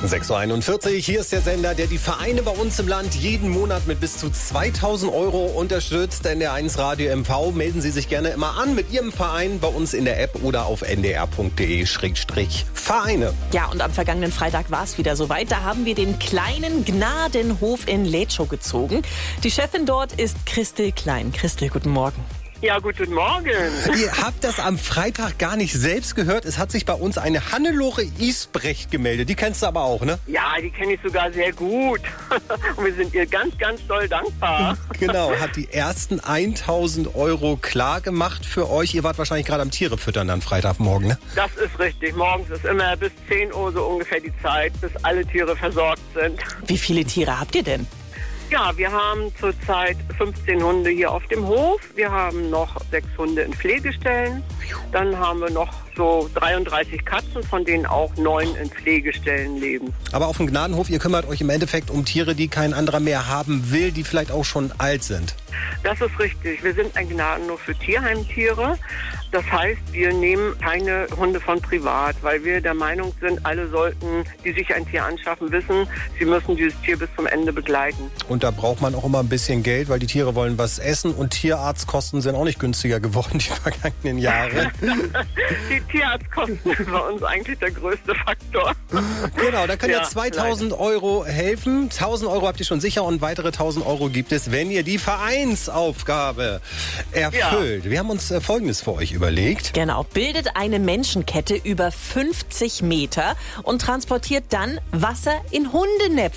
6.41 Uhr, hier ist der Sender, der die Vereine bei uns im Land jeden Monat mit bis zu 2.000 € unterstützt. NDR1 Radio MV, melden Sie sich gerne immer an mit Ihrem Verein bei uns in der App oder auf ndr.de/Vereine. Ja, und am vergangenen Freitag war es wieder soweit. Da haben wir den kleinen Gnadenhof in Lätschow gezogen. Die Chefin dort ist Christel Klein. Christel, guten Morgen. Ja, guten Morgen. Ihr habt das am Freitag gar nicht selbst gehört. Es hat sich bei uns eine Hannelore Isbrecht gemeldet. Die kennst du aber auch, ne? Ja, die kenne ich sogar sehr gut. Und wir sind ihr ganz, ganz doll dankbar. Genau, hat die ersten 1.000 € klar gemacht für euch. Ihr wart wahrscheinlich gerade am Tiere füttern dann Freitagmorgen, ne? Das ist richtig. Morgens ist immer bis 10 Uhr so ungefähr die Zeit, bis alle Tiere versorgt sind. Wie viele Tiere habt ihr denn? Ja, wir haben zurzeit 15 Hunde hier auf dem Hof. Wir haben noch 6 Hunde in Pflegestellen. Dann haben wir noch so 33 Katzen, von denen auch 9 in Pflegestellen leben. Aber auf dem Gnadenhof, ihr kümmert euch im Endeffekt um Tiere, die kein anderer mehr haben will, die vielleicht auch schon alt sind. Das ist richtig. Wir sind ein Gnadenhof für Tierheimtiere. Das heißt, wir nehmen keine Hunde von privat, weil wir der Meinung sind, alle sollten, die sich ein Tier anschaffen, wissen, sie müssen dieses Tier bis zum Ende begleiten. Und da braucht man auch immer ein bisschen Geld, weil die Tiere wollen was essen und Tierarztkosten sind auch nicht günstiger geworden die vergangenen Jahre. Die Tierarztkosten sind bei uns eigentlich der größte Faktor. Genau, da können ja 2.000 leider. € helfen. 1.000 € habt ihr schon sicher und weitere 1.000 € gibt es, wenn ihr die Vereinsaufgabe erfüllt. Ja. Wir haben uns Folgendes für euch überlegt. Genau, bildet eine Menschenkette über 50 Meter und transportiert dann Wasser in Hundenäpfen.